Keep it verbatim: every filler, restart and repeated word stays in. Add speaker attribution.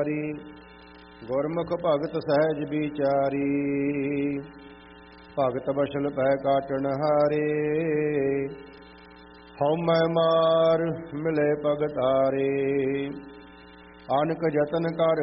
Speaker 1: ਗੁਰਮੁਖ ਭਗਤ ਸਹਿਜ ਵਿਚਾਰੀ, ਭਗਤ ਬਸਲ ਪੈ ਕਾਟਣ ਹਾਰੇ। ਹਉਮੈ ਮਾਰ ਮਿਲੇ ਭਗਤਾਰੇ, ਅਨਕ ਜਤਨ ਕਰ